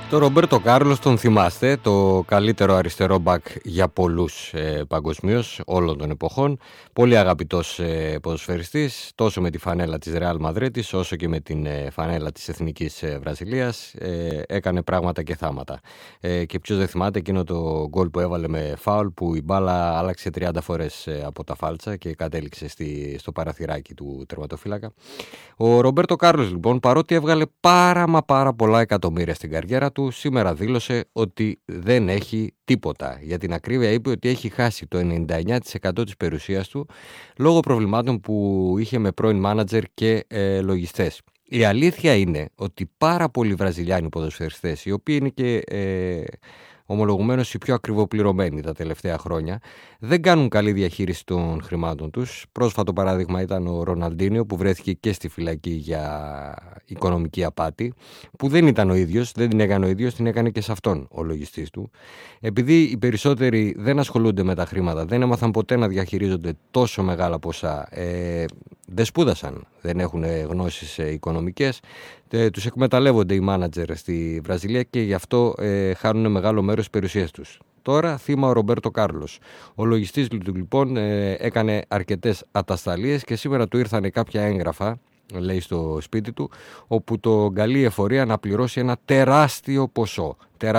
Το Ρομπέρτο Κάρλος τον θυμάστε, το καλύτερο αριστερό μπακ για πολλούς παγκοσμίως όλων των εποχών. Πολύ αγαπητός ποδοσφαιριστής, τόσο με τη φανέλα της Ρεάλ Μαδρίτης όσο και με την φανέλα της Εθνικής Βραζιλίας. Έκανε πράγματα και θάματα. Και ποιος δεν θυμάται εκείνο το γκολ που έβαλε με φάουλ, που η μπάλα άλλαξε 30 φορές από τα φάλτσα και κατέληξε στο παραθυράκι του τερματοφύλακα. Ο Ρομπέρτο Κάρλος λοιπόν, παρότι έβγαλε πάρα πολλά εκατομμύρια στην καριέρα του, σήμερα δήλωσε ότι δεν έχει τίποτα. Για την ακρίβεια είπε ότι έχει χάσει το 99% της περιουσίας του λόγω προβλημάτων που είχε με πρώην μάνατζερ και λογιστές. Η αλήθεια είναι ότι πάρα πολλοί Βραζιλιάνοι ποδοσφαιριστές, οι οποίοι είναι και ομολογουμένως οι πιο ακριβοπληρωμένοι τα τελευταία χρόνια, δεν κάνουν καλή διαχείριση των χρημάτων τους. Πρόσφατο παράδειγμα ήταν ο Ροναλντίνιο, που βρέθηκε και στη φυλακή για οικονομική απάτη, που δεν ήταν ο ίδιος, δεν την έκανε ο ίδιος, την έκανε και σε αυτόν ο λογιστής του. Επειδή οι περισσότεροι δεν ασχολούνται με τα χρήματα, δεν έμαθαν ποτέ να διαχειρίζονται τόσο μεγάλα ποσά, δεν σπούδασαν, δεν έχουν γνώσεις οικονομικές, τους εκμεταλλεύονται οι μάνατζερ στη Βραζιλία και γι' αυτό χάνουν μεγάλο μέρος της περιουσίας τους. Τώρα θύμα ο Ρομπέρτο Κάρλος. Ο λογιστής του λοιπόν έκανε αρκετές ατασταλίες και σήμερα του ήρθανε κάποια έγγραφα, λέει, στο σπίτι του, όπου το καλεί η εφορία να πληρώσει ένα τεράστιο ποσό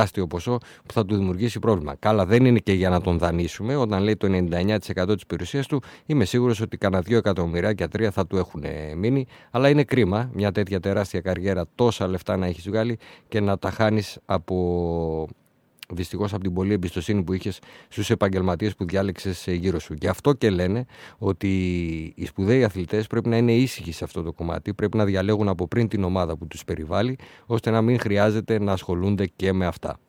που θα του δημιουργήσει πρόβλημα. Καλά, δεν είναι και για να τον δανείσουμε. Όταν λέει το 99% της περιουσίας του, είμαι σίγουρος ότι κανένα 2 εκατομμυράκια 3 θα του έχουν μείνει, αλλά είναι κρίμα μια τέτοια τεράστια καριέρα, τόσα λεφτά να έχεις βγάλει και να τα χάνεις δυστυχώς από την πολλή εμπιστοσύνη που είχες στους επαγγελματίες που διάλεξες γύρω σου. Γι' αυτό και λένε ότι οι σπουδαίοι αθλητές πρέπει να είναι ήσυχοι σε αυτό το κομμάτι, πρέπει να διαλέγουν από πριν την ομάδα που τους περιβάλλει, ώστε να μην χρειάζεται να ασχολούνται και με αυτά.